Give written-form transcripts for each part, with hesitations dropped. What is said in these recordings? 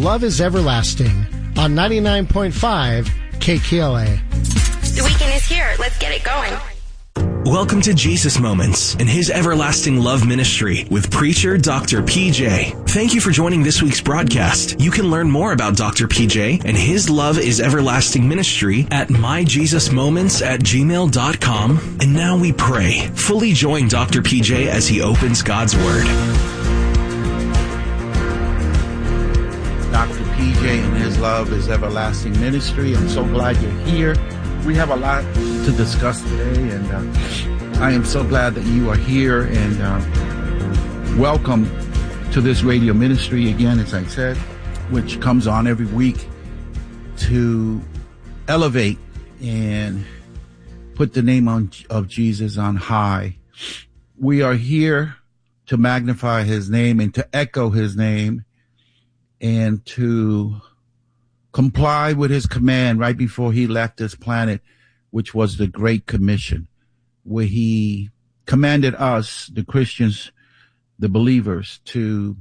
Love is Everlasting on 99.5 KKLA. The weekend is here. Let's get it going. Welcome to Jesus Moments and His Everlasting Love Ministry with preacher Dr. PJ. Thank you for joining this week's broadcast. You can learn more about Dr. PJ and His Love is Everlasting Ministry at myjesusmoments@gmail.com. And now we pray. Fully join Dr. PJ as he opens God's Word. Dr. PJ and His Love is Everlasting Ministry. I'm so glad you're here. We have a lot to discuss today, and I am so glad that you are here, and welcome to this radio ministry again, as I said, which comes on every week to elevate and put the name of Jesus on high. We are here to magnify His name and to echo His name and to comply with His command right before He left this planet, which was the Great Commission, where He commanded us, the Christians, the believers, to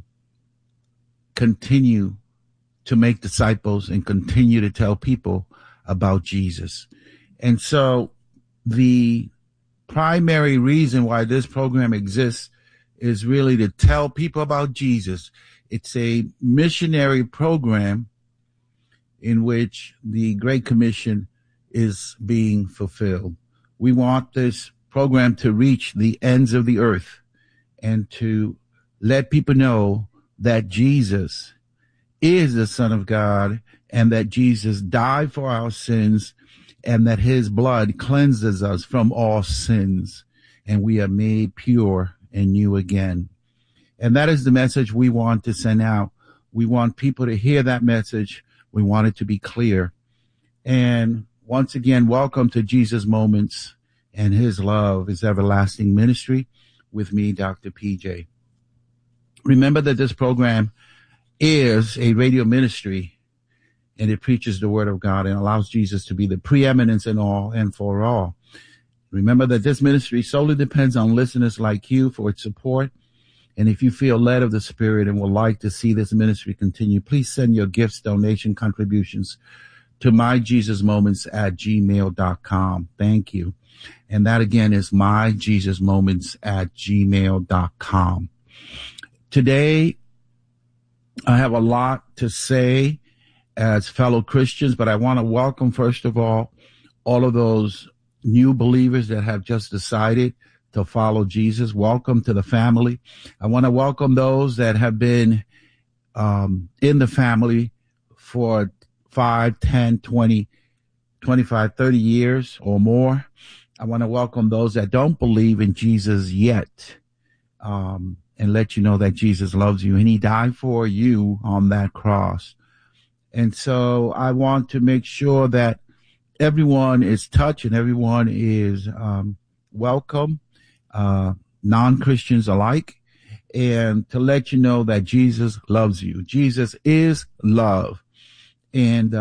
continue to make disciples and continue to tell people about Jesus. And so the primary reason why this program exists is really to tell people about Jesus. It's a missionary program in which the Great Commission is being fulfilled. We want this program to reach the ends of the earth and to let people know that Jesus is the Son of God and that Jesus died for our sins and that His blood cleanses us from all sins and we are made pure and new again. And that is the message we want to send out. We want people to hear that message. We want it to be clear. And once again, welcome to Jesus Moments and His Love is Everlasting Ministry with me, Dr. PJ. Remember that this program is a radio ministry and it preaches the Word of God and allows Jesus to be the preeminence in all and for all. Remember that this ministry solely depends on listeners like you for its support. And if you feel led of the Spirit and would like to see this ministry continue, please send your gifts, donation, contributions to myjesusmoments@gmail.com. Thank you. And that again is myjesusmoments@gmail.com. Today, I have a lot to say as fellow Christians, but I want to welcome, first of all of those new believers that have just decided to follow Jesus. Welcome to the family. I want to welcome those that have been in the family for 5, 10, 20, 25, 30 years or more. I want to welcome those that don't believe in Jesus yet and let you know that Jesus loves you and He died for you on that cross. And so I want to make sure that everyone is touched and everyone is welcome. Non-Christians alike, and to let you know that Jesus loves you. Jesus is love. And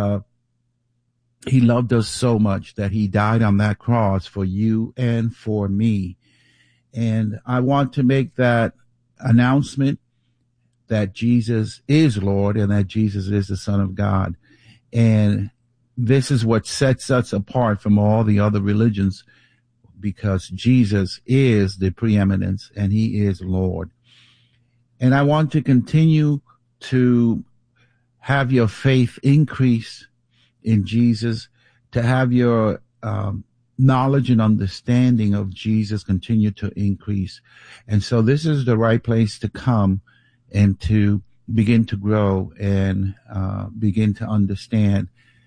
He loved us so much that He died on that cross for you and for me. And I want to make that announcement that Jesus is Lord and that Jesus is the Son of God. And this is what sets us apart from all the other religions, because Jesus is the preeminence and He is Lord. And I want to continue to have your faith increase in Jesus, to have your knowledge and understanding of Jesus continue to increase. And so this is the right place to come and to begin to grow and begin to understand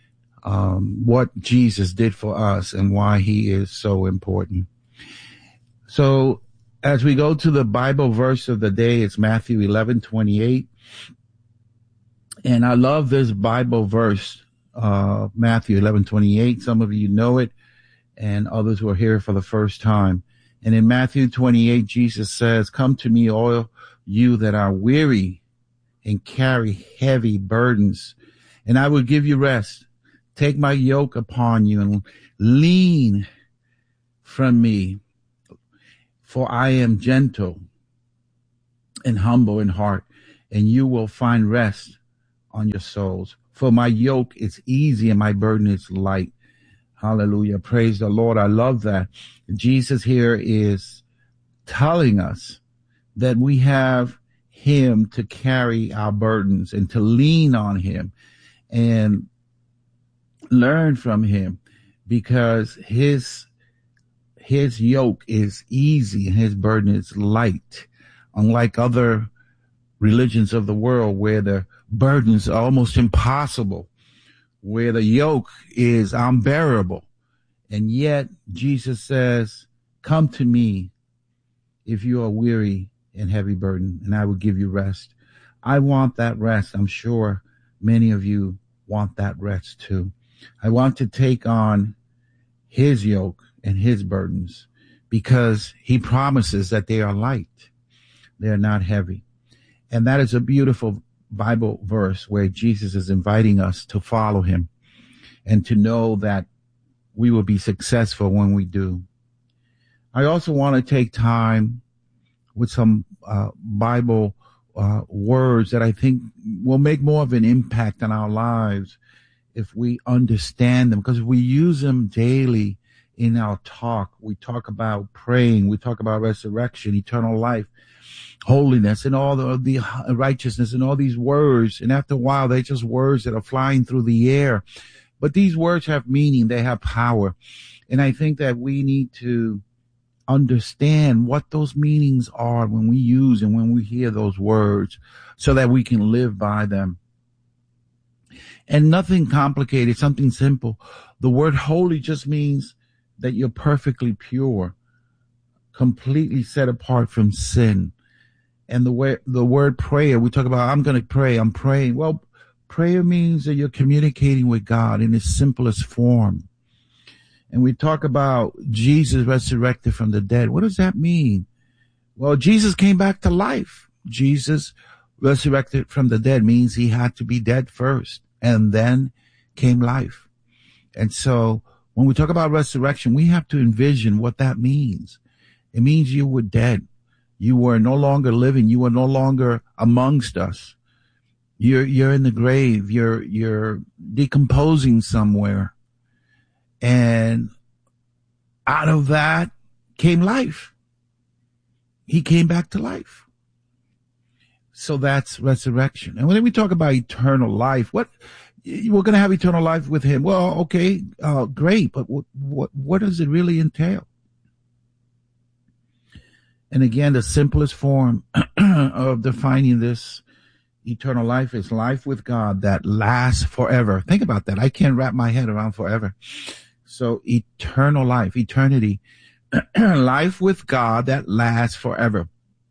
what Jesus did for us and why He is so important. So as we go to the Bible verse of the day, it's Matthew 11:28. And I love this Bible verse, Matthew 11:28. Some of you know it and others will hear it for the first time. And in Matthew 28, Jesus says, "Come to me, all you that are weary and carry heavy burdens, and I will give you rest. Take my yoke upon you and lean from me, for I am gentle and humble in heart, and you will find rest on your souls. For my yoke is easy and my burden is light. Hallelujah. Praise the Lord. I love that. Jesus here is telling us that we have him to carry our burdens and to lean on him and learn from him, because his yoke is easy and his burden is light. Unlike other religions of the world where the burdens are almost impossible, where the yoke is unbearable. And yet Jesus says, come to me if you are weary and heavy burden, and I will give you rest. I want that rest. I'm sure many of you want that rest too. I want to take on his yoke and his burdens because he promises that they are light. They are not heavy. And that is a beautiful Bible verse where Jesus is inviting us to follow him and to know that we will be successful when we do. I also want to take time with some Bible words that I think will make more of an impact on our lives if we understand them, because we use them daily in our talk. We talk about praying. We talk about resurrection, eternal life, holiness, and all the righteousness, and all these words. And after a while, they're just words that are flying through the air. But these words have meaning. They have power. And I think that we need to understand what those meanings are when we use and when we hear those words so that we can live by them. And nothing complicated, something simple. The word holy just means that you're perfectly pure, completely set apart from sin. And the word prayer, we talk about, I'm going to pray, I'm praying. Well, prayer means that you're communicating with God in its simplest form. And we talk about Jesus resurrected from the dead. What does that mean? Well, Jesus came back to life. Jesus resurrected from the dead means he had to be dead first, and then came life. And so when we talk about resurrection, we have to envision what that means. It means you were dead. You were no longer living. You were no longer amongst us. You're in the grave. You're decomposing somewhere. And out of that came life. He came back to life. So that's resurrection. And when we talk about eternal life, we're going to have eternal life with him. Well, okay, great. But what does it really entail? And again, the simplest form of defining this eternal life is life with God that lasts forever. Think about that. I can't wrap my head around forever. So eternal life, eternity, life with God that lasts forever.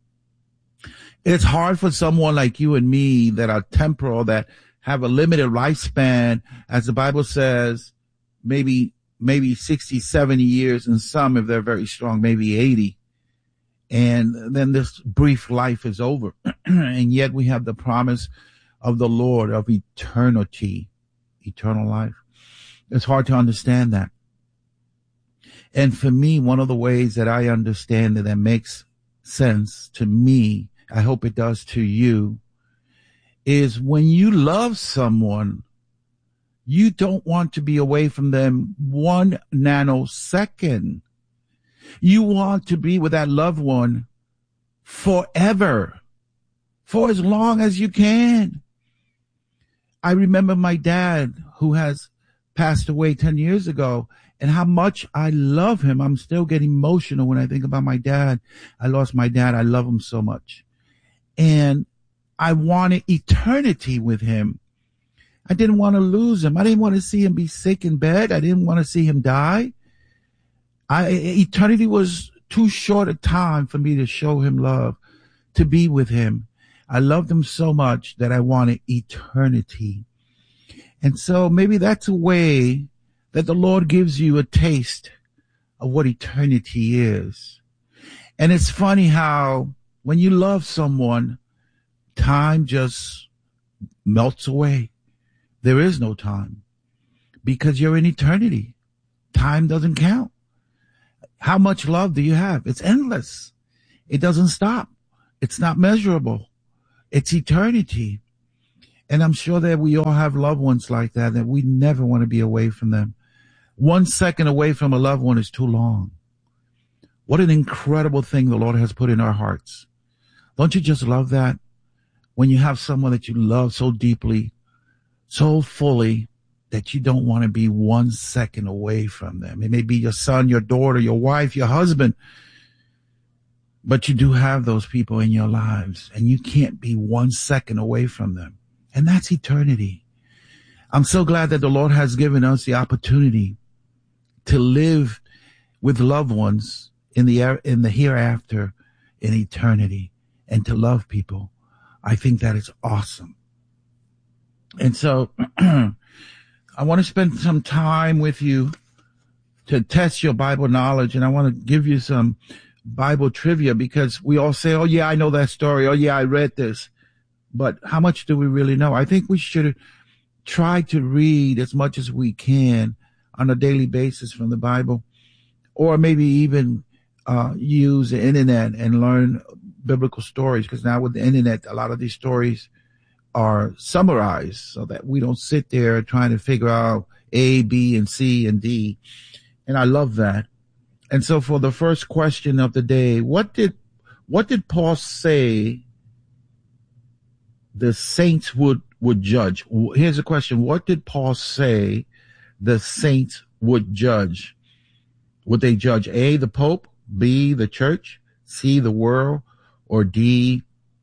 It's hard for someone like you and me that are temporal, that have a limited lifespan, as the Bible says, maybe 60, 70 years, and some, if they're very strong, maybe 80. And then this brief life is over. And yet we have the promise of the Lord of eternity, eternal life. It's hard to understand that. And for me, one of the ways that I understand it that makes sense to me, I hope it does to you, is when you love someone, you don't want to be away from them 1 nanosecond. You want to be with that loved one forever, for as long as you can. I remember my dad, who has passed away 10 years ago, and how much I love him. I'm still getting emotional when I think about my dad. I lost my dad. I love him so much. And I wanted eternity with him. I didn't want to lose him. I didn't want to see him be sick in bed. I didn't want to see him die. Eternity was too short a time for me to show him love, to be with him. I loved him so much that I wanted eternity. And so maybe that's a way that the Lord gives you a taste of what eternity is. And it's funny how when you love someone, time just melts away. There is no time because you're in eternity. Time doesn't count. How much love do you have? It's endless. It doesn't stop. It's not measurable. It's eternity. And I'm sure that we all have loved ones like that we never want to be away from them. 1 second away from a loved one is too long. What an incredible thing the Lord has put in our hearts. Don't you just love that? When you have someone that you love so deeply, so fully, that you don't want to be 1 second away from them. It may be your son, your daughter, your wife, your husband, but you do have those people in your lives, and you can't be 1 second away from them. And that's eternity. I'm so glad that the Lord has given us the opportunity to live with loved ones in the hereafter, in eternity, and to love people. I think that is awesome. And so I want to spend some time with you to test your Bible knowledge, and I want to give you some Bible trivia, because we all say, oh yeah, I know that story. Oh yeah, I read this. But how much do we really know? I think we should try to read as much as we can on a daily basis from the Bible, or maybe even use the internet and learn biblical stories, because now with the internet, a lot of these stories are summarized so that we don't sit there trying to figure out A, B, and C, and D. And I love that. And so for the first question of the day, what did Paul say the saints would judge? Here's the question. What did Paul say the saints would judge? Would they judge A, the Pope, B, the church, C, the world, or D,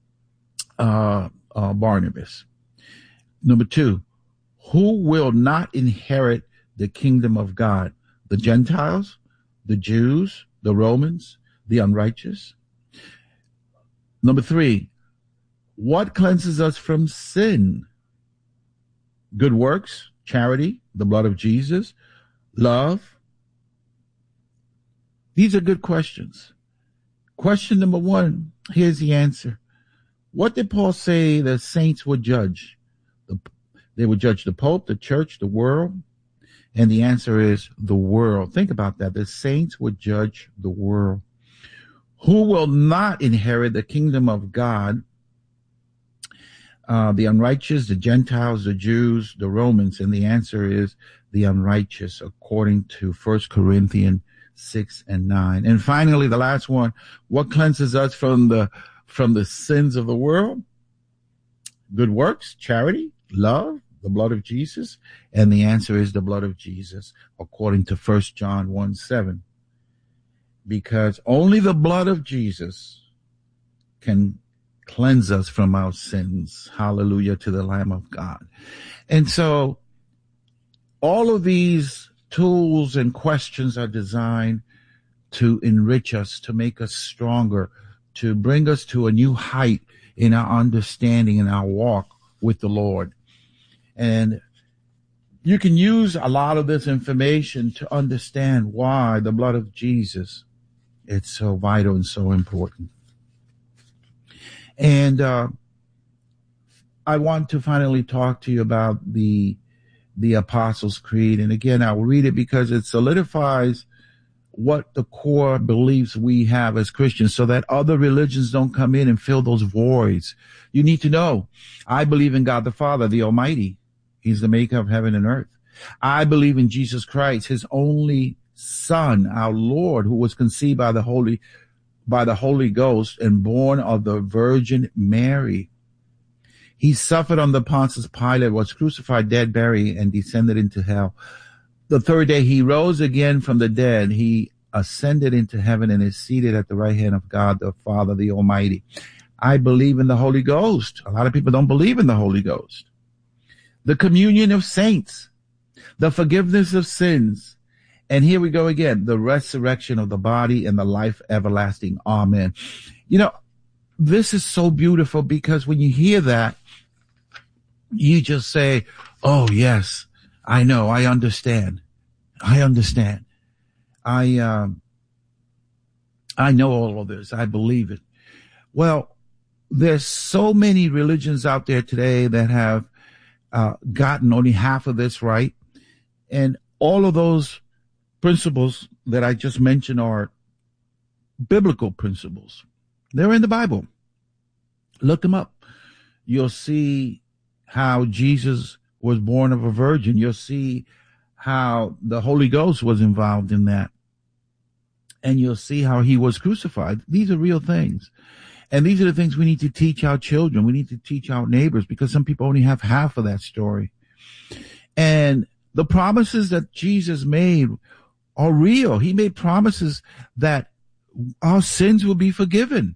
Barnabas? Number 2, who will not inherit the kingdom of God? The Gentiles, the Jews, the Romans, the unrighteous? Number 3, what cleanses us from sin? Good works, charity, the blood of Jesus, love? These are good questions. Question number 1, here's the answer. What did Paul say the saints would judge? They would judge the Pope, the church, the world. And the answer is the world. Think about that. The saints would judge the world. Who will not inherit the kingdom of God? The unrighteous, the Gentiles, the Jews, the Romans. And the answer is the unrighteous, according to 1 Corinthians 6 and 9. And finally, the last one, what cleanses us from the sins of the world? Good works, charity, love, the blood of Jesus. And the answer is the blood of Jesus, according to 1 John 1:7. Because only the blood of Jesus can cleanse us from our sins. Hallelujah to the Lamb of God. And so all of these tools and questions are designed to enrich us, to make us stronger, to bring us to a new height in our understanding and our walk with the Lord. And you can use a lot of this information to understand why the blood of Jesus is so vital and so important. And I want to finally talk to you about the Apostles' Creed. And again, I will read it because it solidifies what the core beliefs we have as Christians, so that other religions don't come in and fill those voids. You need to know, I believe in God the Father, the Almighty. He's the maker of heaven and earth. I believe in Jesus Christ, his only Son, our Lord, who was conceived by the Holy Ghost and born of the Virgin Mary. He suffered under Pontius Pilate, was crucified, dead, buried, and descended into hell. The third day he rose again from the dead. He ascended into heaven and is seated at the right hand of God, the Father, the Almighty. I believe in the Holy Ghost. A lot of people don't believe in the Holy Ghost. The communion of saints, the forgiveness of sins. And here we go again, the resurrection of the body and the life everlasting. Amen. You know, this is so beautiful, because when you hear that, you just say, oh, yes, I know. I understand. I know all of this. I believe it. Well, there's so many religions out there today that have gotten only half of this right. And all of those principles that I just mentioned are biblical principles. They're in the Bible. Look them up. You'll see how Jesus was born of a virgin. You'll see how the Holy Ghost was involved in that. And you'll see how he was crucified. These are real things. And these are the things we need to teach our children. We need to teach our neighbors, because some people only have half of that story. And the promises that Jesus made are real. He made promises that our sins will be forgiven.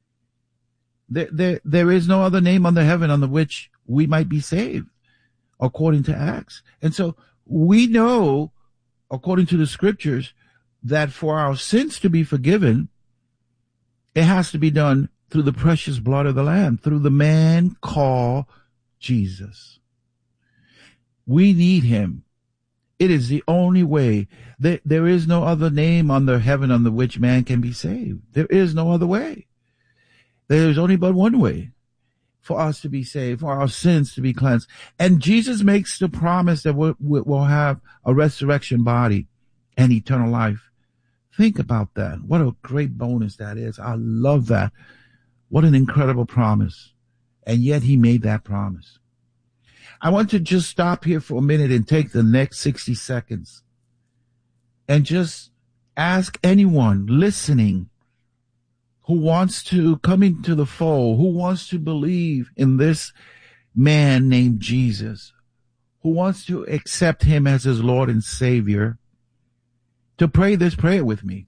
There is no other name under heaven under which we might be saved, according to Acts. And so we know, according to the scriptures, that for our sins to be forgiven, it has to be done through the precious blood of the Lamb, through the man called Jesus. We need him. It is the only way. There is no other name under heaven under which man can be saved. There is no other way. There is only but one way for us to be saved, for our sins to be cleansed. And Jesus makes the promise that we'll have a resurrection body and eternal life. Think about that. What a great bonus that is. I love that. What an incredible promise. And yet he made that promise. I want to just stop here for a minute and take the next 60 seconds and just ask anyone listening who wants to come into the fold, who wants to believe in this man named Jesus, who wants to accept him as his Lord and Savior, to pray this prayer with me.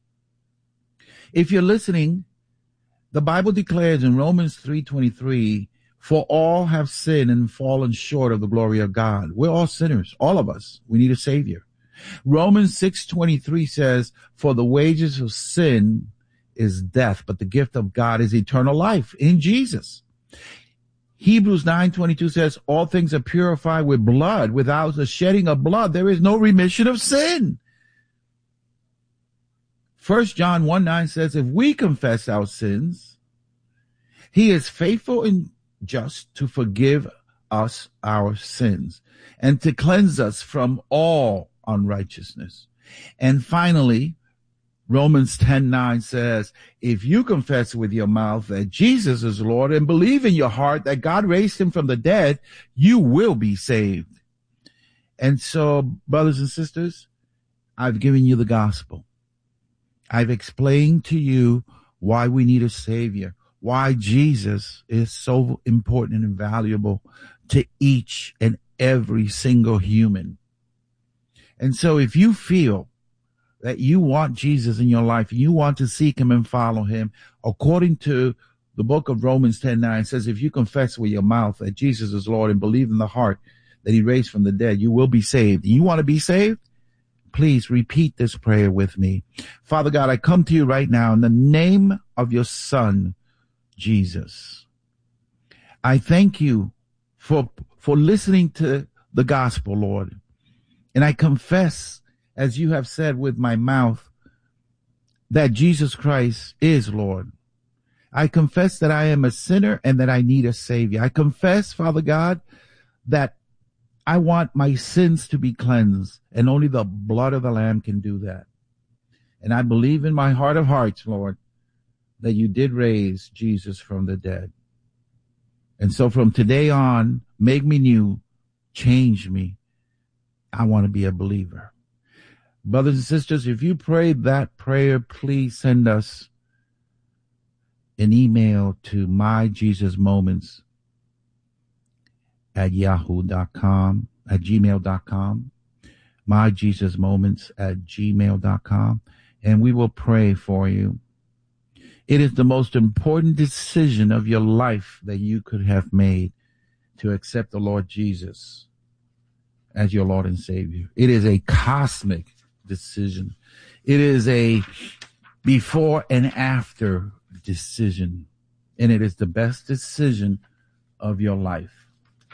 If you're listening, the Bible declares in Romans 3:23, for all have sinned and fallen short of the glory of God. We're all sinners, all of us. We need a Savior. Romans 6:23 says, for the wages of sin is death, but the gift of God is eternal life in Jesus. Hebrews 9:22 says, all things are purified with blood. Without the shedding of blood, there is no remission of sin. 1 John 1:9 says, if we confess our sins, he is faithful and just to forgive us our sins and to cleanse us from all unrighteousness. And finally, Romans 10:9 says, if you confess with your mouth that Jesus is Lord and believe in your heart that God raised him from the dead, you will be saved. And so, brothers and sisters, I've given you the gospel. I've explained to you why we need a Savior, why Jesus is so important and valuable to each and every single human. And so if you feel that you want Jesus in your life, and you want to seek him and follow him, according to the book of Romans 10:9 says, if you confess with your mouth that Jesus is Lord and believe in the heart that he raised from the dead, you will be saved. You want to be saved? Please repeat this prayer with me. Father God, I come to you right now in the name of your Son, Jesus. I thank you for listening to the gospel, Lord. And I confess, as you have said with my mouth, that Jesus Christ is Lord. I confess that I am a sinner and that I need a Savior. I confess, Father God, that I want my sins to be cleansed, and only the blood of the Lamb can do that. And I believe in my heart of hearts, Lord, that you did raise Jesus from the dead. And so from today on, make me new, change me. I want to be a believer. Brothers and sisters, if you prayed that prayer, please send us an email to myjesusmoments@yahoo.com, at gmail.com, myjesusmoments@gmail.com, and we will pray for you. It is the most important decision of your life that you could have made, to accept the Lord Jesus as your Lord and Savior. It is a cosmic decision. It is a before and after decision. And it is the best decision of your life.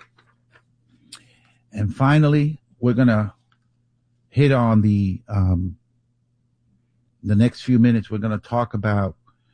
And finally, we're going to hit on the next few minutes. We're going to talk about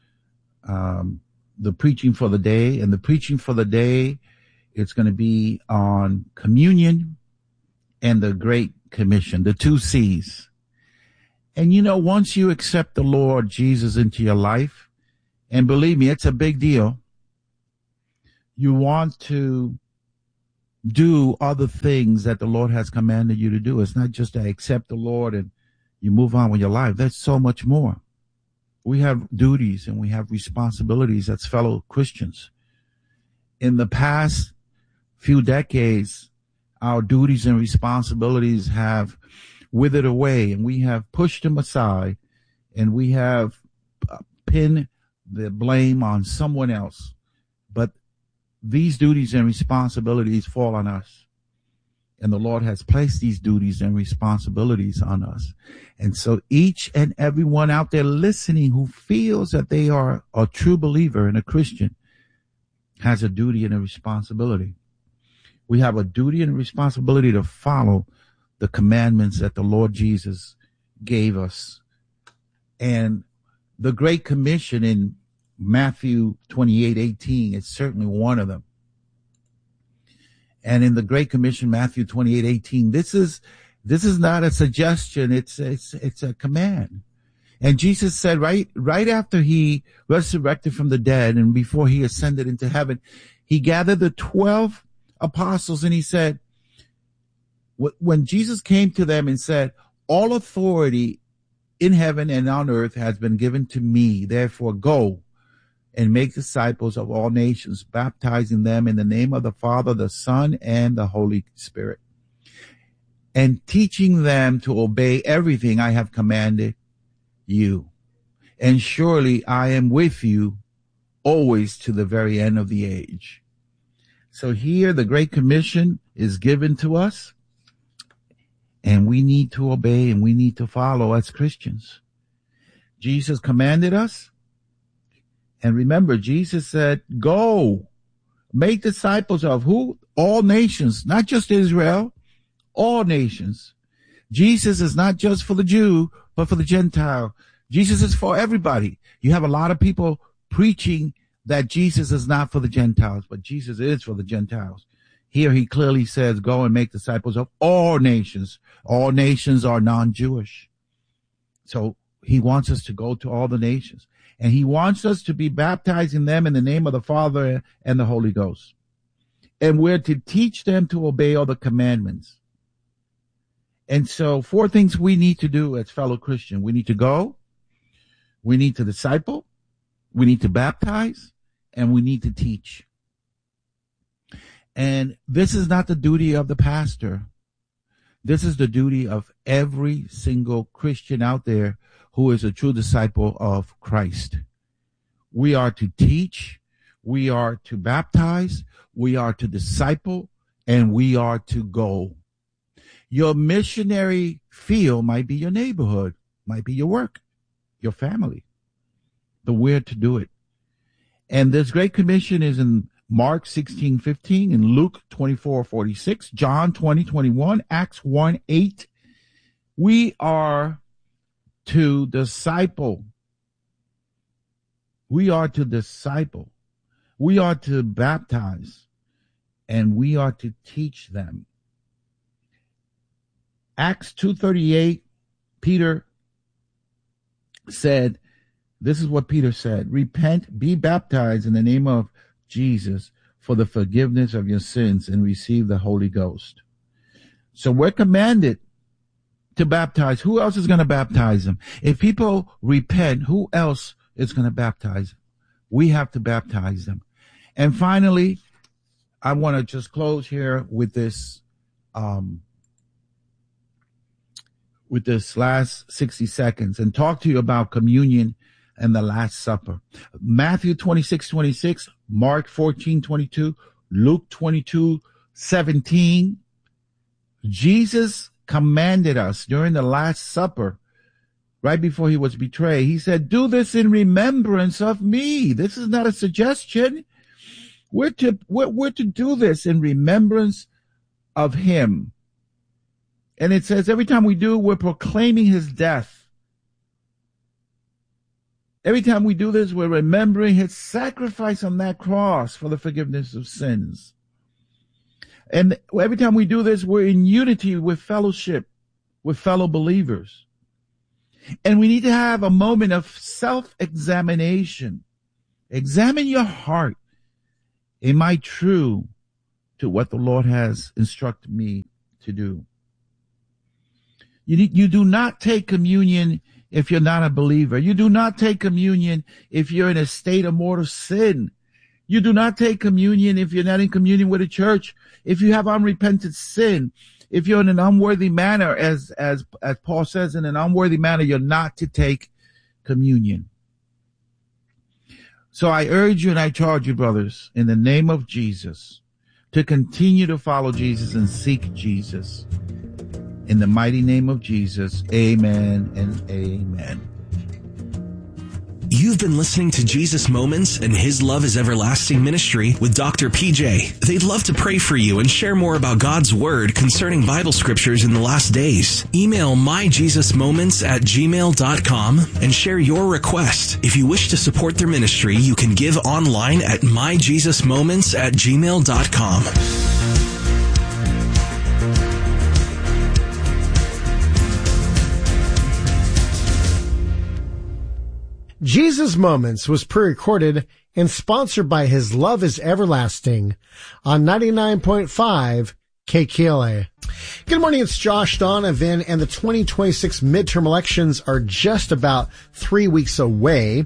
the preaching for the day. And the preaching for the day, it's going to be on communion and the Great Commission, the 2 C's. And you know, once you accept the Lord Jesus into your life, and believe me, it's a big deal, you want to do other things that the Lord has commanded you to do. It's not just to accept the Lord and you move on with your life. There's so much more. We have duties and we have responsibilities as fellow Christians. In the past few decades, our duties and responsibilities have withered away, and we have pushed them aside, and we have pinned the blame on someone else. But these duties and responsibilities fall on us. And the Lord has placed these duties and responsibilities on us. And so each and every one out there listening who feels that they are a true believer and a Christian has a duty and a responsibility. We have a duty and a responsibility to follow the commandments that the Lord Jesus gave us. And the Great Commission in Matthew 28:18 is certainly one of them. And in the Great Commission, Matthew 28:18, this is not a suggestion. It's a command. And Jesus said right after he resurrected from the dead and before he ascended into heaven, he gathered the 12 apostles and he said, when Jesus came to them and said, all authority in heaven and on earth has been given to me. Therefore go and make disciples of all nations, baptizing them in the name of the Father, the Son, and the Holy Spirit, and teaching them to obey everything I have commanded you. And surely I am with you always to the very end of the age. So here the Great Commission is given to us, and we need to obey and we need to follow as Christians. Jesus commanded us. And remember, Jesus said, go, make disciples of who? All nations, not just Israel, all nations. Jesus is not just for the Jew, but for the Gentile. Jesus is for everybody. You have a lot of people preaching that Jesus is not for the Gentiles, but Jesus is for the Gentiles. Here he clearly says, go and make disciples of all nations. All nations are non-Jewish. So he wants us to go to all the nations. And he wants us to be baptizing them in the name of the Father and the Holy Ghost. And we're to teach them to obey all the commandments. And so 4 things we need to do as fellow Christians. We need to go. We need to disciple. We need to baptize. And we need to teach. And this is not the duty of the pastor. This is the duty of every single Christian out there who is a true disciple of Christ. We are to teach, we are to baptize, we are to disciple, and we are to go. Your missionary field might be your neighborhood, might be your work, your family, but we're to do it. And this Great Commission is in Mark 16:15, in Luke 24:46, John 20:21, Acts 1:8. We are to disciple. We are to disciple. We are to baptize. And we are to teach them. Acts 2:38, Peter said, this is what Peter said, repent, be baptized in the name of Jesus for the forgiveness of your sins and receive the Holy Ghost. So we're commanded to baptize. Who else is going to baptize them? If people repent, who else is going to baptize them? We have to baptize them. And finally, I want to just close here with this last 60 seconds and talk to you about communion and the Last Supper. Matthew 26:26, Mark 14:22, Luke 22:17. Jesus commanded us during the Last Supper, right before he was betrayed. He said, do this in remembrance of me. This is not a suggestion. We're to do this in remembrance of him. And it says every time we do, we're proclaiming his death. Every time we do this, we're remembering his sacrifice on that cross for the forgiveness of sins. And every time we do this, we're in unity with fellowship, with fellow believers. And we need to have a moment of Self-examination. Examine your heart. Am I true to what the Lord has instructed me to do. You do not take communion if you're not a believer. You do not take communion if you're in a state of mortal sin. You do not take communion if you're not in communion with a church. If you have unrepentant sin, if you're in an unworthy manner, as Paul says, in an unworthy manner, you're not to take communion. So I urge you and I charge you, brothers, in the name of Jesus, to continue to follow Jesus and seek Jesus. In the mighty name of Jesus, amen and amen. You've been listening to Jesus Moments and His Love is Everlasting Ministry with Dr. PJ. They'd love to pray for you and share more about God's Word concerning Bible scriptures in the last days. Email myjesusmoments@gmail.com and share your request. If you wish to support their ministry, you can give online at myjesusmoments@gmail.com. Jesus Moments was pre-recorded and sponsored by His Love is Everlasting on 99.5 KKLA. Good morning, it's Josh Donovan, and the 2026 midterm elections are just about 3 weeks away,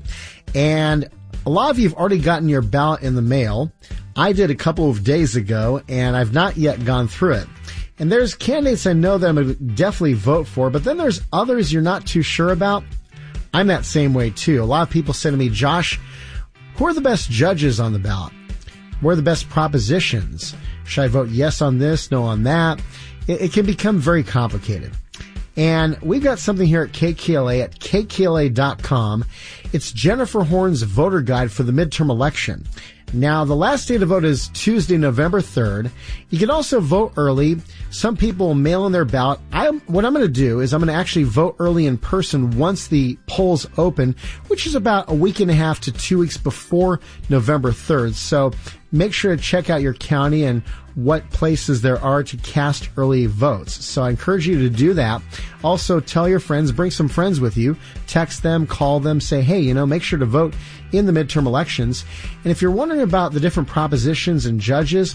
and a lot of you have already gotten your ballot in the mail. I did a couple of days ago, and I've not yet gone through it. And there's candidates I know that I'm going to definitely vote for, but then there's others you're not too sure about. I'm that same way too. A lot of people say to me, Josh, who are the best judges on the ballot? What are the best propositions? Should I vote yes on this, no on that? It can become very complicated. And we've got something here at KKLA at kkla.com. It's Jennifer Horn's voter guide for the midterm election. Now, the last day to vote is Tuesday, November 3rd. You can also vote early. Some people mail in their ballot. What I'm going to do is I'm going to actually vote early in person once the polls open, which is about a week and a half to 2 weeks before November 3rd. So make sure to check out your county and what places there are to cast early votes. So I encourage you to do that. Also, tell your friends, bring some friends with you, text them, call them, say, hey, make sure to vote in the midterm elections. And if you're wondering about the different propositions and judges,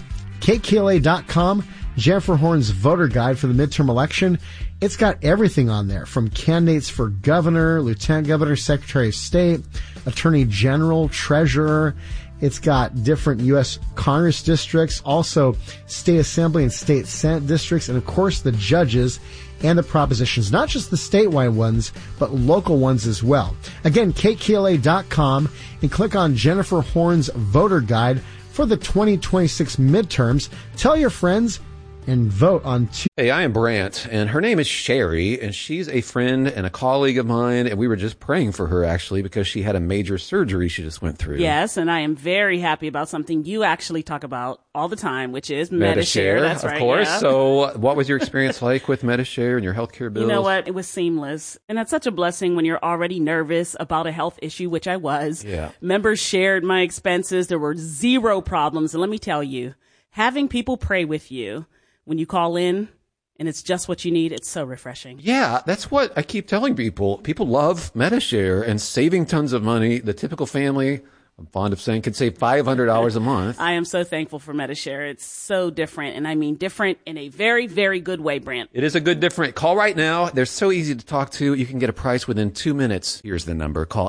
KKLA.com, Jennifer Horn's voter guide for the midterm election. It's got everything on there, from candidates for governor, lieutenant governor, secretary of state, attorney general, treasurer. It's got different U.S. Congress districts, also state assembly and state senate districts, and of course the judges and the propositions, not just the statewide ones, but local ones as well. Again, KKLA.com, and click on Jennifer Horn's voter guide for the 2026 midterms. Tell your friends and vote on Tuesday. Hey, I am Brant, and her name is Sherry, and she's a friend and a colleague of mine, and we were just praying for her, actually, because she had a major surgery she just went through. Yes, and I am very happy about something you actually talk about all the time, which is Medi-Share. That's right, of course. Yeah. So what was your experience like with Medi-Share and your healthcare bills? You know what? It was seamless, and that's such a blessing when you're already nervous about a health issue, which I was. Yeah. Members shared my expenses. There were zero problems, and let me tell you, having people pray with you when you call in and it's just what you need, it's so refreshing. Yeah, that's what I keep telling people. People love Medi-Share and saving tons of money. The typical family, I'm fond of saying, could save $500 a month. I am so thankful for Medi-Share. It's so different, and I mean different in a very, very good way, Brant. It is a good different. Call right now. They're so easy to talk to. You can get a price within 2 minutes. Here's the number. Call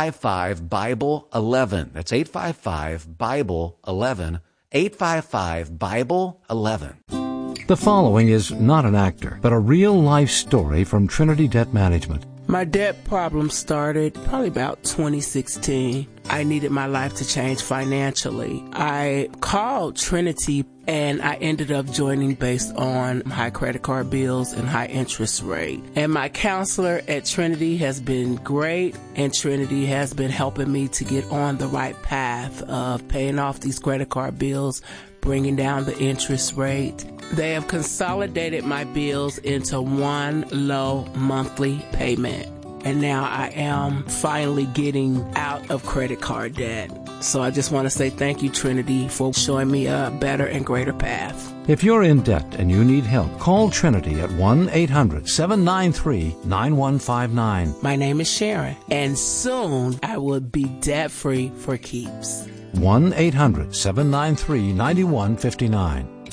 855-BIBLE-11. That's 855-BIBLE-11. 855-BIBLE-11. The following is not an actor, but a real-life story from Trinity Debt Management. My debt problem started probably about 2016. I needed my life to change financially. I called Trinity and I ended up joining based on high credit card bills and high interest rate. And my counselor at Trinity has been great, and Trinity has been helping me to get on the right path of paying off these credit card bills, bringing down the interest rate. They have consolidated my bills into one low monthly payment. And now I am finally getting out of credit card debt. So I just want to say thank you, Trinity, for showing me a better and greater path. If you're in debt and you need help, call Trinity at 1-800-793-9159. My name is Sharon, and soon I will be debt-free for keeps. 1-800-793-9159.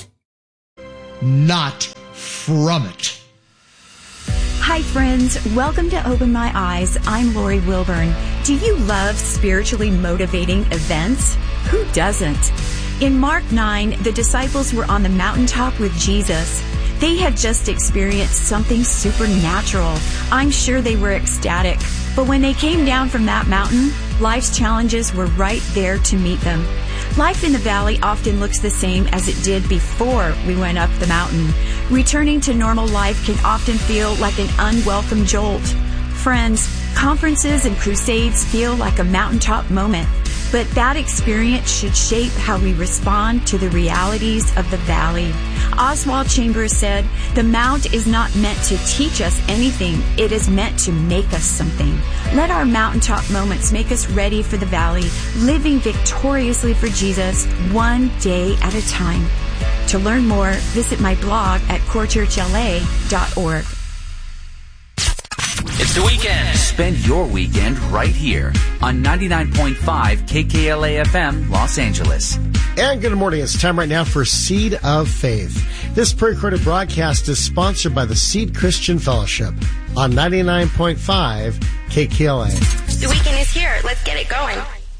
not from it. Hi, friends. Welcome to Open My Eyes. I'm Lori Wilburn. Do you love spiritually motivating events? Who doesn't? In Mark 9, the disciples were on the mountaintop with Jesus. They had just experienced something supernatural. I'm sure they were ecstatic. But when they came down from that mountain, life's challenges were right there to meet them. Life in the valley often looks the same as it did before we went up the mountain. Returning to normal life can often feel like an unwelcome jolt. Friends, conferences and crusades feel like a mountaintop moment, but that experience should shape how we respond to the realities of the valley. Oswald Chambers said, "The mount is not meant to teach us anything. It is meant to make us something." Let our mountaintop moments make us ready for the valley, living victoriously for Jesus, one day at a time. To learn more, visit my blog at corechurchla.org. It's the weekend. Spend your weekend right here on 99.5 KKLA FM, Los Angeles. And good morning. It's time right now for Seed of Faith. This pre-recorded broadcast is sponsored by the Seed Christian Fellowship on 99.5 KKLA. The weekend is here. Let's get it going.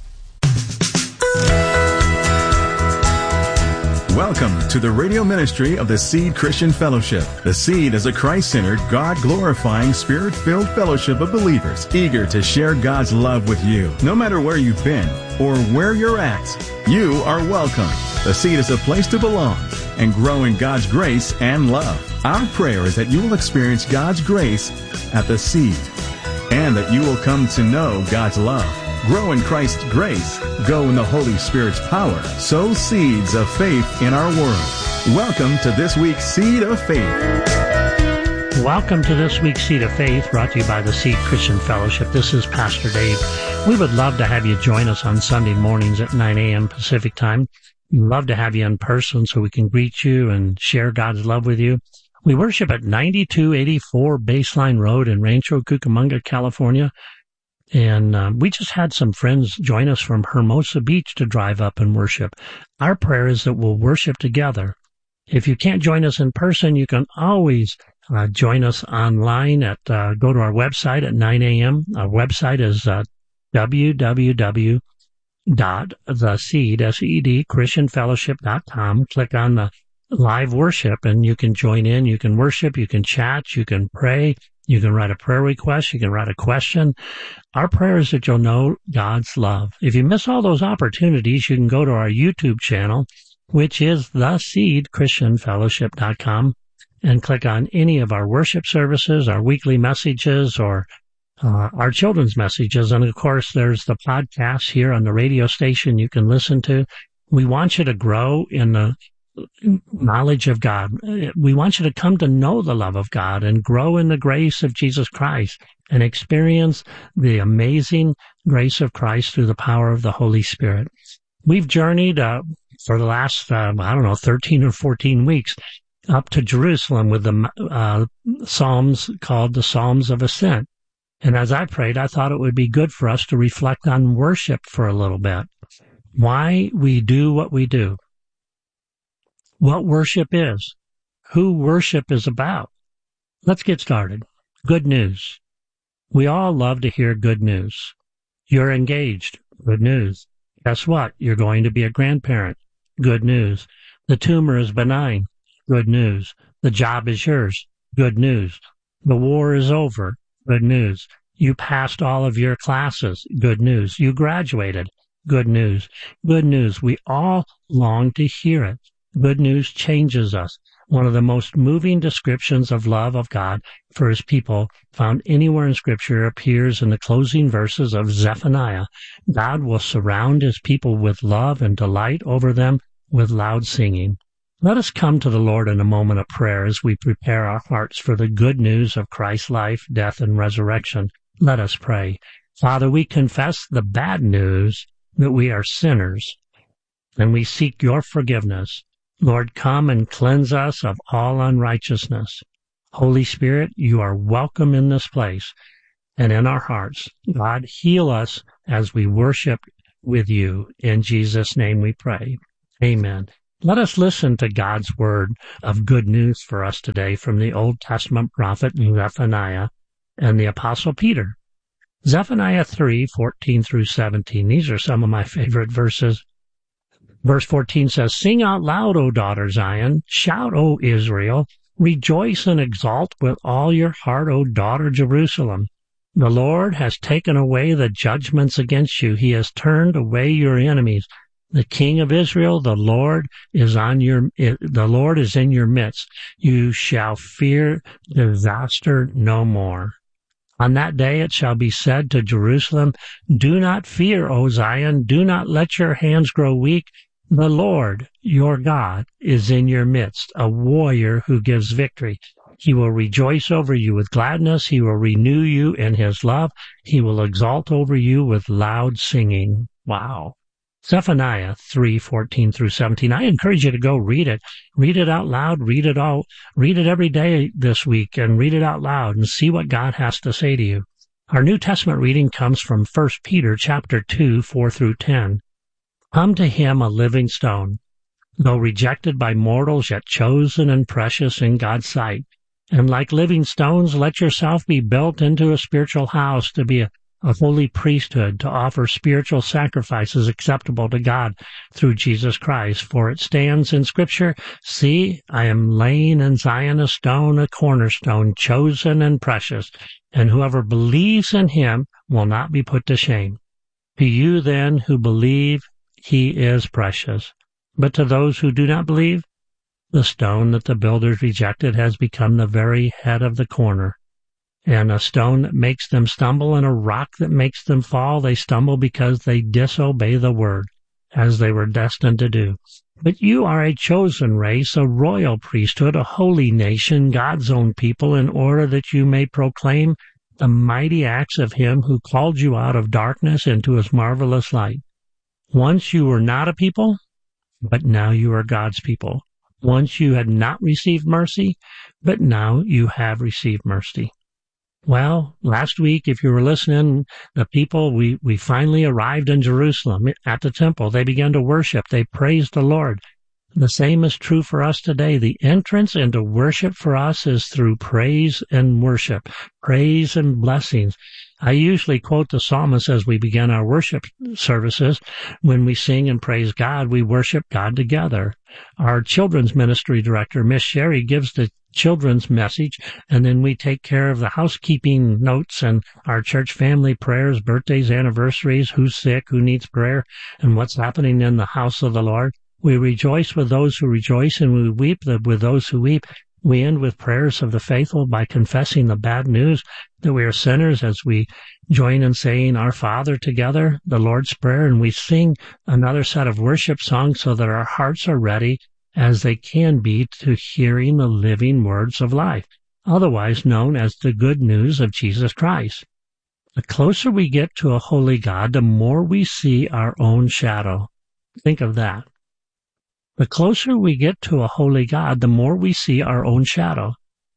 Welcome to the radio ministry of the Seed Christian Fellowship. The Seed is a Christ-centered, God-glorifying, Spirit-filled fellowship of believers eager to share God's love with you. No matter where you've been or where you're at, you are welcome. The Seed is a place to belong and grow in God's grace and love. Our prayer is that you will experience God's grace at the Seed and that you will come to know God's love. Grow in Christ's grace. Go in the Holy Spirit's power. Sow seeds of faith in our world. Welcome to this week's Seed of Faith. Welcome to this week's Seed of Faith, brought to you by the Seed Christian Fellowship. This is Pastor Dave. We would love to have you join us on Sunday mornings at 9 a.m. Pacific time. We'd love to have you in person so we can greet you and share God's love with you. We worship at 9284 Baseline Road in Rancho Cucamonga, California. And we just had some friends join us from Hermosa Beach to drive up and worship. Our prayer is that we'll worship together. If you can't join us in person, you can always join us online at go to our website at 9 a.m. Our website is www.theseed, Click on the live worship and you can join in. You can worship, you can chat, you can pray. You can write a prayer request. You can write a question. Our prayer is that you'll know God's love. If you miss all those opportunities, you can go to our YouTube channel, which is theseedchristianfellowship.com, and click on any of our worship services, our weekly messages, or our children's messages. And, of course, there's the podcast here on the radio station you can listen to. We want you to grow in the knowledge of God. We want you to come to know the love of God and grow in the grace of Jesus Christ and experience the amazing grace of Christ through the power of the Holy Spirit. We've journeyed for the last, 13 or 14 weeks up to Jerusalem with the Psalms called the Psalms of Ascent. And as I prayed, I thought it would be good for us to reflect on worship for a little bit. Why we do what we do. What worship is, who worship is about. Let's get started. Good news. We all love to hear good news. You're engaged. Good news. Guess what? You're going to be a grandparent. Good news. The tumor is benign. Good news. The job is yours. Good news. The war is over. Good news. You passed all of your classes. Good news. You graduated. Good news. Good news. We all long to hear it. Good news changes us. One of the most moving descriptions of love of God for his people found anywhere in Scripture appears in the closing verses of Zephaniah. God will surround his people with love and delight over them with loud singing. Let us come to the Lord in a moment of prayer as we prepare our hearts for the good news of Christ's life, death, and resurrection. Let us pray. Father, we confess the bad news that we are sinners, and we seek your forgiveness. Lord, come and cleanse us of all unrighteousness. Holy Spirit, you are welcome in this place and in our hearts. God, heal us as we worship with you. In Jesus' name we pray. Amen. Let us listen to God's word of good news for us today from the Old Testament prophet Zephaniah and the Apostle Peter. Zephaniah 3:14 through 17. These are some of my favorite verses. Verse 14 says, "Sing out loud, O daughter Zion. Shout, O Israel. Rejoice and exult with all your heart, O daughter Jerusalem. The Lord has taken away the judgments against you. He has turned away your enemies. The King of Israel, the Lord is in your midst. You shall fear disaster no more. On that day it shall be said to Jerusalem, do not fear, O Zion. Do not let your hands grow weak. The Lord, your God, is in your midst, a warrior who gives victory. He will rejoice over you with gladness. He will renew you in his love. He will exalt over you with loud singing." Wow. Zephaniah 3:14 through 17. I encourage you to go read it. Read it out loud. Read it every day this week and read it out loud and see what God has to say to you. Our New Testament reading comes from 1 Peter chapter 2, 4 through 10. "Come to him, a living stone, though rejected by mortals, yet chosen and precious in God's sight. And like living stones, let yourself be built into a spiritual house to be a holy priesthood, to offer spiritual sacrifices acceptable to God through Jesus Christ. For it stands in Scripture, 'See, I am laying in Zion a stone, a cornerstone, chosen and precious, and whoever believes in him will not be put to shame.' To you then who believe, he is precious. But to those who do not believe, the stone that the builders rejected has become the very head of the corner, and a stone that makes them stumble and a rock that makes them fall. They stumble because they disobey the word, as they were destined to do. But you are a chosen race, a royal priesthood, a holy nation, God's own people, in order that you may proclaim the mighty acts of him who called you out of darkness into his marvelous light. Once you were not a people, but now you are God's people. Once you had not received mercy, but now you have received mercy." Well, last week, if you were listening, the people, we finally arrived in Jerusalem at the temple. They began to worship. They praised the Lord. The same is true for us today. The entrance into worship for us is through praise and worship, praise and blessings. I usually quote the psalmist as we begin our worship services. When we sing and praise God, we worship God together. Our children's ministry director, Miss Sherry, gives the children's message, and then we take care of the housekeeping notes and our church family prayers, birthdays, anniversaries, who's sick, who needs prayer, and what's happening in the house of the Lord. We rejoice with those who rejoice, and we weep with those who weep. We end with prayers of the faithful by confessing the bad news that we are sinners as we join in saying Our Father together, the Lord's Prayer, and we sing another set of worship songs so that our hearts are ready as they can be to hearing the living words of life, otherwise known as the good news of Jesus Christ. The closer we get to a holy God, the more we see our own shadow. Think of that. The closer we get to a holy God, the more we see our own shadow.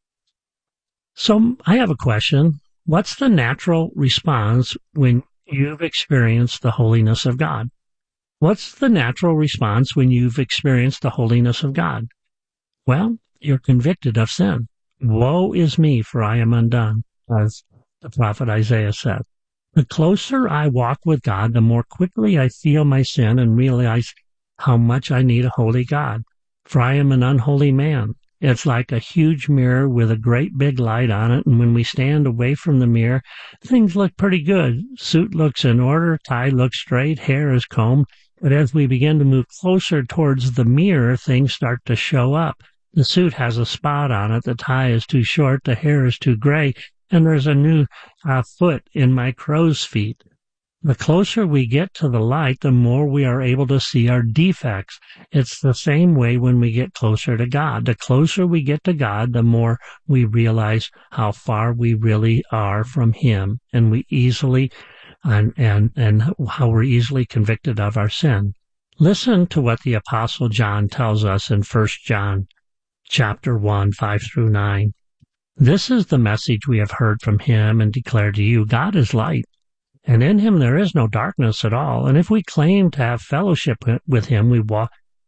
So I have a question. What's the natural response when you've experienced the holiness of God? What's the natural response when you've experienced the holiness of God? Well, you're convicted of sin. Woe is me, for I am undone, as the prophet Isaiah said. The closer I walk with God, the more quickly I feel my sin and realize how much I need a holy God, for I am an unholy man. It's like a huge mirror with a great big light on it, and when we stand away from the mirror, things look pretty good. Suit looks in order, tie looks straight, hair is combed, but as we begin to move closer towards the mirror, things start to show up. The suit has a spot on it, the tie is too short, the hair is too gray, and there's a new foot in my crow's feet. The closer we get to the light, the more we are able to see our defects. It's the same way when we get closer to God. The closer we get to God, the more we realize how far we really are from Him, and we easily and how we're easily convicted of our sin. Listen to what the Apostle John tells us in 1 John chapter 1, 5 through 9. This is the message we have heard from Him and declare to you. God is light, and in Him there is no darkness at all. And if we claim to have fellowship with Him, we walk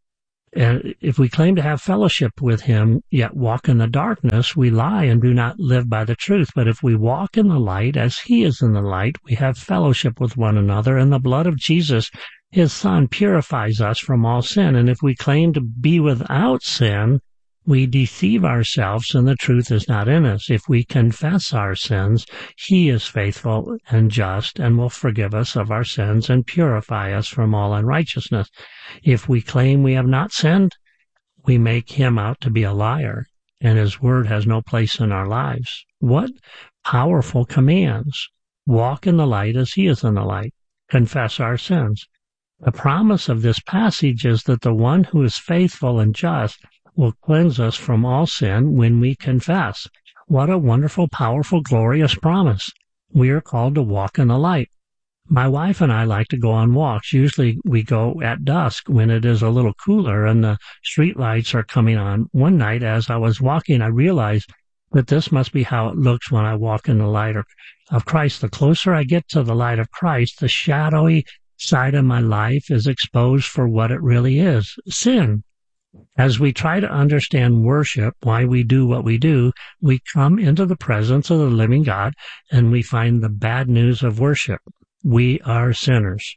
And if we claim to have fellowship with him, yet walk in the darkness, we lie and do not live by the truth. But if we walk in the light as he is in the light, we have fellowship with one another, and the blood of Jesus, his Son, purifies us from all sin. And if we claim to be without sin, we deceive ourselves and the truth is not in us. If we confess our sins, he is faithful and just and will forgive us of our sins and purify us from all unrighteousness. If we claim we have not sinned, we make him out to be a liar, and his word has no place in our lives. What powerful commands! Walk in the light as he is in the light. Confess our sins. The promise of this passage is that the one who is faithful and just will cleanse us from all sin when we confess. What a wonderful, powerful, glorious promise. We are called to walk in the light. My wife and I like to go on walks. Usually we go at dusk when it is a little cooler and the street lights are coming on. One night as I was walking, I realized that this must be how it looks when I walk in the light of Christ. The closer I get to the light of Christ, the shadowy side of my life is exposed for what it really is, sin. As we try to understand worship, why we do what we do, we come into the presence of the living God and we find the bad news of worship. We are sinners.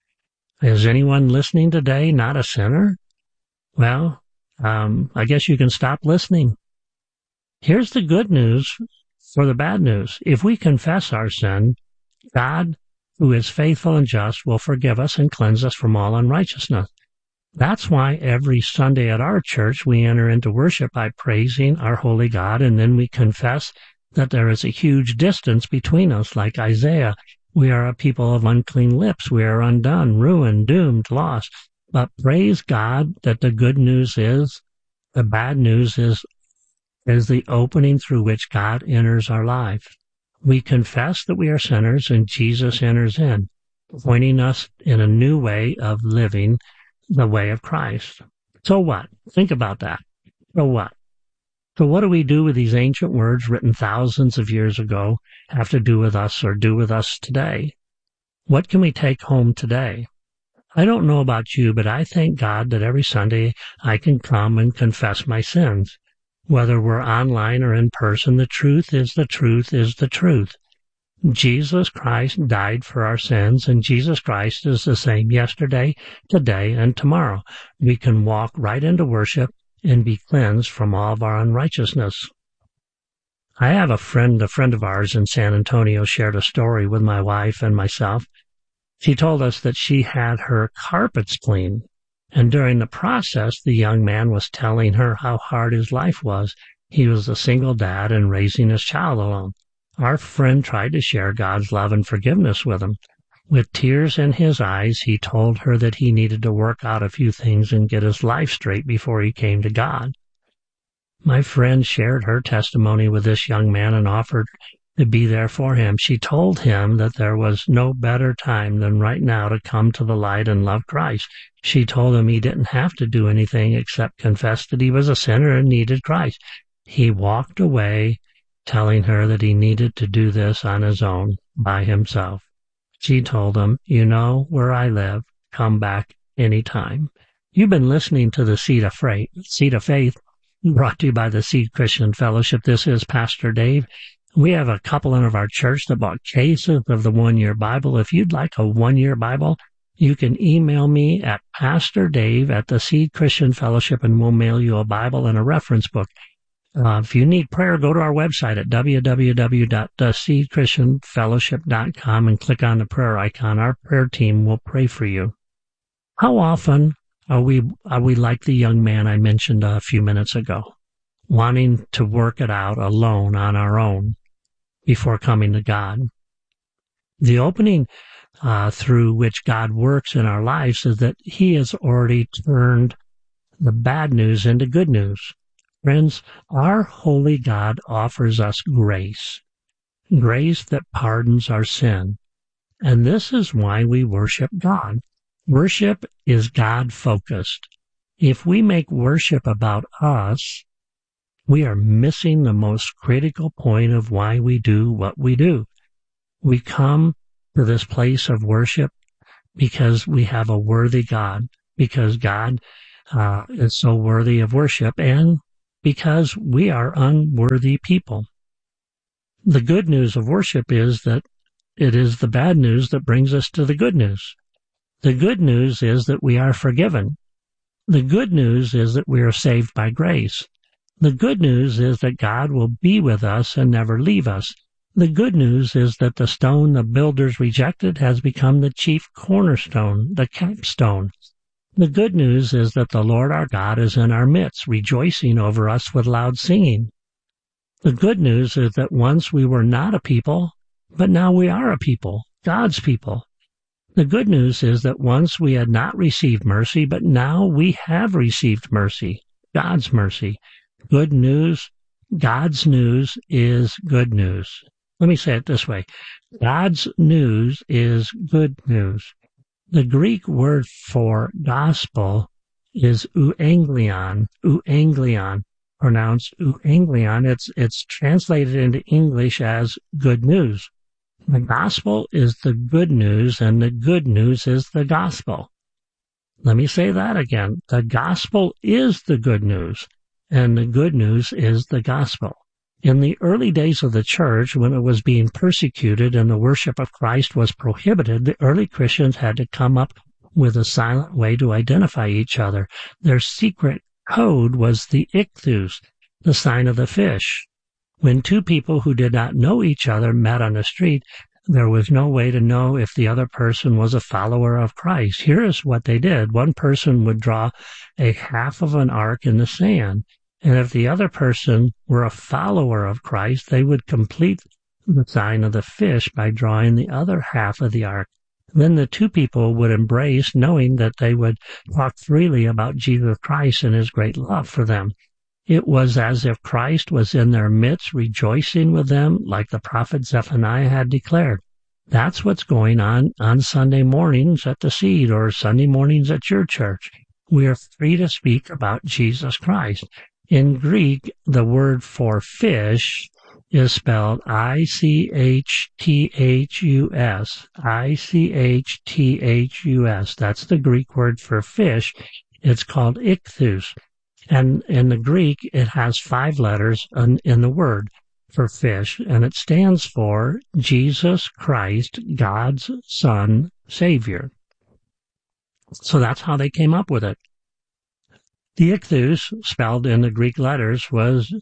Is anyone listening today not a sinner? Well, I guess you can stop listening. Here's the good news for the bad news. If we confess our sin, God, who is faithful and just, will forgive us and cleanse us from all unrighteousness. That's why every Sunday at our church we enter into worship by praising our holy God, and then we confess that there is a huge distance between us, like Isaiah. We are a people of unclean lips. We are undone, ruined, doomed, lost. But praise God that the good news is, the bad news is the opening through which God enters our life. We confess that we are sinners, and Jesus enters in, pointing us in a new way of living, the way of Christ. So what? Think about that. So what? So what do we do with these ancient words written thousands of years ago have to do with us or do with us today? What can we take home today? I don't know about you, but I thank God that every Sunday I can come and confess my sins. Whether we're online or in person, the truth is the truth is the truth. Jesus Christ died for our sins, and Jesus Christ is the same yesterday, today, and tomorrow. We can walk right into worship and be cleansed from all of our unrighteousness. I have a friend of ours in San Antonio shared a story with my wife and myself. She told us that she had her carpets cleaned, and during the process, the young man was telling her how hard his life was. He was a single dad and raising his child alone. Our friend tried to share God's love and forgiveness with him. With tears in his eyes, he told her that he needed to work out a few things and get his life straight before he came to God. My friend shared her testimony with this young man and offered to be there for him. She told him that there was no better time than right now to come to the light and love Christ. She told him he didn't have to do anything except confess that he was a sinner and needed Christ. He walked away, telling her that he needed to do this on his own, by himself. She told him, "You know where I live. Come back anytime." You've been listening to the Seed of Faith, brought to you by the Seed Christian Fellowship. This is Pastor Dave. We have a couple in our church that bought cases of the 1-year Bible. If you'd like a 1-year Bible, you can email me at PastorDave at the Seed Christian Fellowship, and we'll mail you a Bible and a reference book. If you need prayer, go to our website at www.seedchristianfellowship.com and click on the prayer icon. Our prayer team will pray for you. How often are we like the young man I mentioned a few minutes ago, wanting to work it out alone on our own before coming to God? The opening through which God works in our lives is that He has already turned the bad news into good news. Friends, our holy God offers us grace that pardons our sin. And this is why we worship God. Worship is God-focused. If we make worship about us, we are missing the most critical point of why we do what we do. We come to this place of worship because we have a worthy God, because God is so worthy of worship, and because we are unworthy people. The good news of worship is that it is the bad news that brings us to the good news. The good news is that we are forgiven. The good news is that we are saved by grace. The good news is that God will be with us and never leave us. The good news is that the stone the builders rejected has become the chief cornerstone, the capstone. The good news is that the Lord our God is in our midst, rejoicing over us with loud singing. The good news is that once we were not a people, but now we are a people, God's people. The good news is that once we had not received mercy, but now we have received mercy, God's mercy. Good news, God's news is good news. Let me say it this way. God's news is good news. The Greek word for gospel is euangelion, pronounced euangelion. It's translated into English as good news. The gospel is the good news, and the good news is the gospel. Let me say that again. The gospel is the good news, and the good news is the gospel. In the early days of the church, when it was being persecuted and the worship of Christ was prohibited, the early Christians had to come up with a silent way to identify each other. Their secret code was the ichthus, the sign of the fish. When two people who did not know each other met on the street, there was no way to know if the other person was a follower of Christ. Here is what they did. One person would draw a half of an arc in the sand, and if the other person were a follower of Christ, they would complete the sign of the fish by drawing the other half of the arc. Then the two people would embrace, knowing that they would talk freely about Jesus Christ and his great love for them. It was as if Christ was in their midst, rejoicing with them, like the prophet Zephaniah had declared. That's what's going on Sunday mornings at the Seed or Sunday mornings at your church. We are free to speak about Jesus Christ. In Greek, the word for fish is spelled I-C-H-T-H-U-S. I-C-H-T-H-U-S. That's the Greek word for fish. It's called ichthus. And in the Greek, it has 5 letters in the word for fish, and it stands for Jesus Christ, God's Son, Savior. So that's how they came up with it. The ichthus, spelled in the Greek letters, was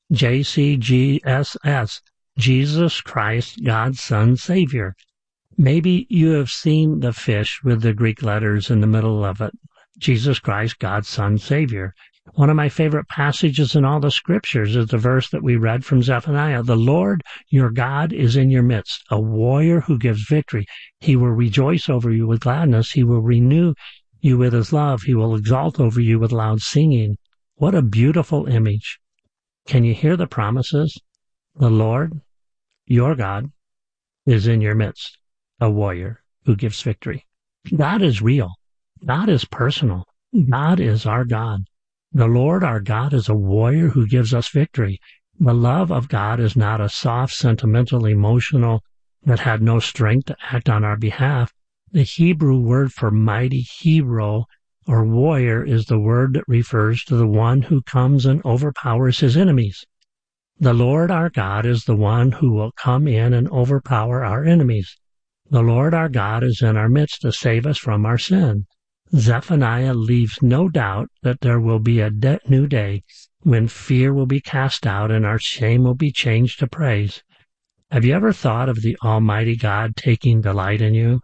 JCGSS, Jesus Christ, God's Son, Savior. Maybe you have seen the fish with the Greek letters in the middle of it, Jesus Christ, God's Son, Savior. One of my favorite passages in all the scriptures is the verse that we read from Zephaniah. The Lord, your God, is in your midst, a warrior who gives victory. He will rejoice over you with gladness. He will renew you with his love. He will exalt over you with loud singing. What a beautiful image. Can you hear the promises? The Lord, your God, is in your midst, a warrior who gives victory. God is real. God is personal. God is our God. The Lord our God is a warrior who gives us victory. The love of God is not a soft, sentimental, emotional that had no strength to act on our behalf. The Hebrew word for mighty hero or warrior is the word that refers to the one who comes and overpowers his enemies. The Lord our God is the one who will come in and overpower our enemies. The Lord our God is in our midst to save us from our sin. Zephaniah leaves no doubt that there will be a new day when fear will be cast out and our shame will be changed to praise. Have you ever thought of the Almighty God taking delight in you?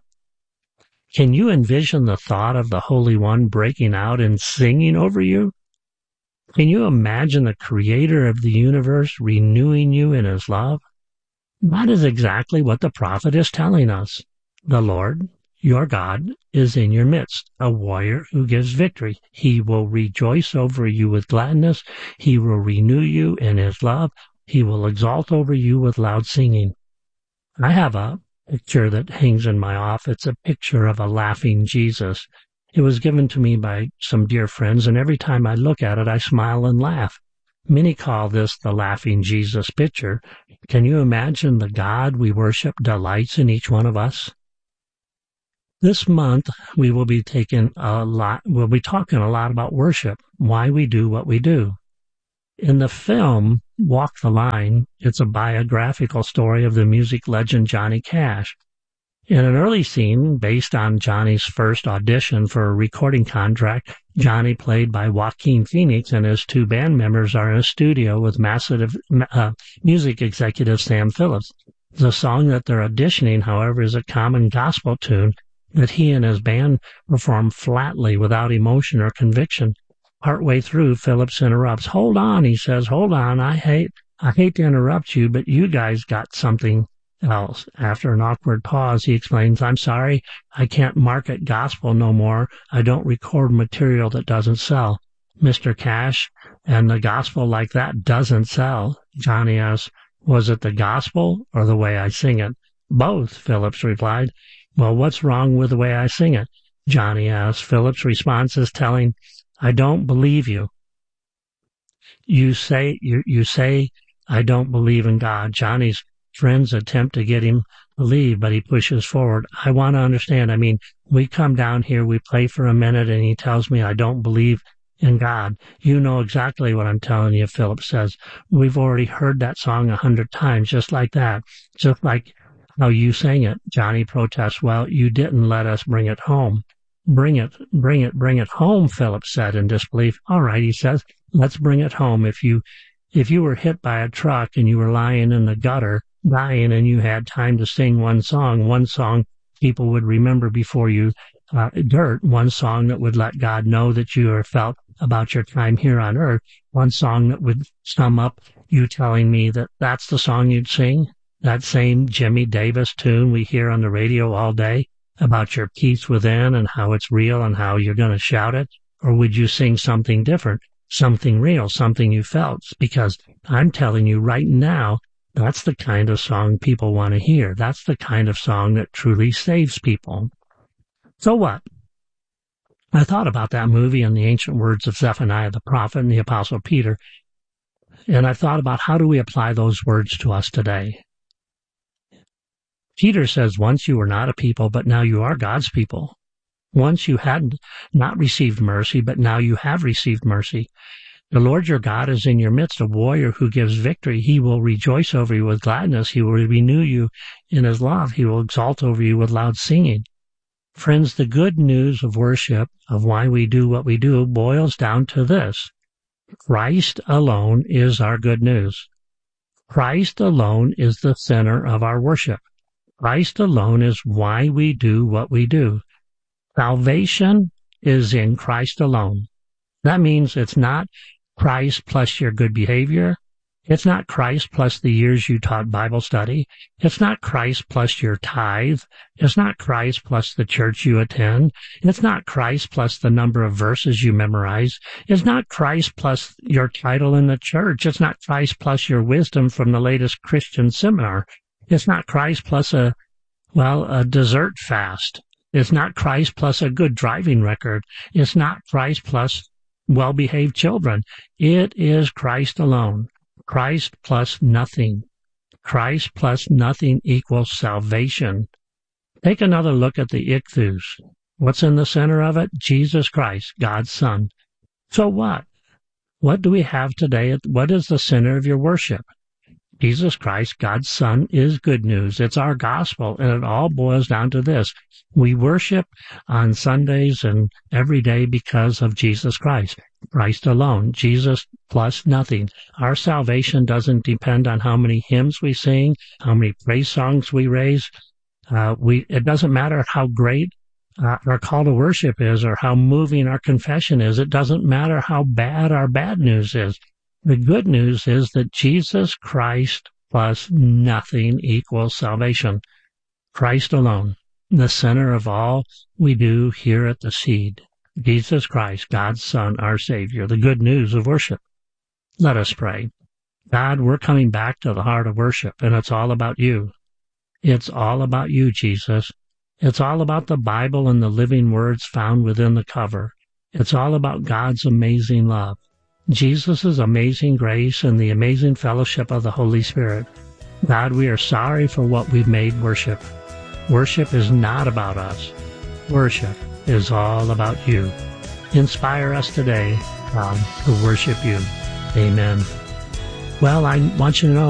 Can you envision the thought of the Holy One breaking out and singing over you? Can you imagine the Creator of the universe renewing you in his love? That is exactly what the prophet is telling us. The Lord, your God, is in your midst, a warrior who gives victory. He will rejoice over you with gladness. He will renew you in his love. He will exalt over you with loud singing. I have a picture that hangs in my office. It's a picture of a laughing Jesus. It was given to me by some dear friends, and every time I look at it, I smile and laugh. Many call this the laughing Jesus picture. Can you imagine the God we worship delights in each one of us? This month, we'll be talking a lot about worship, why we do what we do. In the film, Walk the Line, it's a biographical story of the music legend Johnny Cash. In an early scene, based on Johnny's first audition for a recording contract, Johnny, played by Joaquin Phoenix, and his two band members are in a studio with massive music executive Sam Phillips. The song that they're auditioning, however, is a common gospel tune that he and his band perform flatly without emotion or conviction. Partway through, Phillips interrupts. "Hold on," he says. "Hold on. I hate to interrupt you, but you guys got something else." After an awkward pause, he explains, "I'm sorry, I can't market gospel no more. I don't record material that doesn't sell." "Mr. Cash, and the gospel like that doesn't sell." Johnny asks, "Was it the gospel or the way I sing it?" "Both," Phillips replied. "Well, what's wrong with the way I sing it?" Johnny asks. Phillips' response is telling. "I don't believe you. You say I don't believe in God." Johnny's friends attempt to get him to leave, but he pushes forward. "I want to understand. I mean, we come down here, we play for a minute, and he tells me I don't believe in God. You know exactly what I'm telling you," Phillips says. "We've already heard that song 100 times, just like that, just like how you sang it." Johnny protests. "Well, you didn't let us bring it home." Bring it home," Phillips said in disbelief. "All right," he says, "let's bring it home. If you were hit by a truck and you were lying in the gutter, dying, and you had time to sing one song people would remember before you dirt, one song that would let God know that you are felt about your time here on earth, one song that would sum up you telling me that that's the song you'd sing, that same Jimmy Davis tune we hear on the radio all day about your peace within and how it's real and how you're going to shout it? Or would you sing something different, something real, something you felt? Because I'm telling you right now, that's the kind of song people want to hear. That's the kind of song that truly saves people. So what? I thought about that movie and the ancient words of Zephaniah the prophet and the Apostle Peter, and I thought about how do we apply those words to us today. Peter says, once you were not a people, but now you are God's people. Once you had not received mercy, but now you have received mercy. The Lord your God is in your midst, a warrior who gives victory. He will rejoice over you with gladness. He will renew you in his love. He will exalt over you with loud singing. Friends, the good news of worship, of why we do what we do, boils down to this. Christ alone is our good news. Christ alone is the center of our worship. Christ alone is why we do what we do. Salvation is in Christ alone. That means it's not Christ plus your good behavior. It's not Christ plus the years you taught Bible study. It's not Christ plus your tithe. It's not Christ plus the church you attend. It's not Christ plus the number of verses you memorize. It's not Christ plus your title in the church. It's not Christ plus your wisdom from the latest Christian seminar. It's not Christ plus a dessert fast. It's not Christ plus a good driving record. It's not Christ plus well-behaved children. It is Christ alone. Christ plus nothing. Christ plus nothing equals salvation. Take another look at the ichthus. What's in the center of it? Jesus Christ, God's Son. So what? What do we have today? What is the center of your worship? Jesus Christ, God's Son, is good news. It's our gospel, and it all boils down to this. We worship on Sundays and every day because of Jesus Christ. Christ alone, Jesus plus nothing. Our salvation doesn't depend on how many hymns we sing, how many praise songs we raise. It doesn't matter how great our call to worship is or how moving our confession is. It doesn't matter how bad our bad news is. The good news is that Jesus Christ plus nothing equals salvation. Christ alone, the center of all we do here at the Seed. Jesus Christ, God's Son, our Savior, the good news of worship. Let us pray. God, we're coming back to the heart of worship, and it's all about you. It's all about you, Jesus. It's all about the Bible and the living words found within the cover. It's all about God's amazing love, Jesus' amazing grace, and the amazing fellowship of the Holy Spirit. God, we are sorry for what we've made worship. Worship is not about us. worship is all about you. Inspire us today, God, to worship you. Amen. Well, I want you to know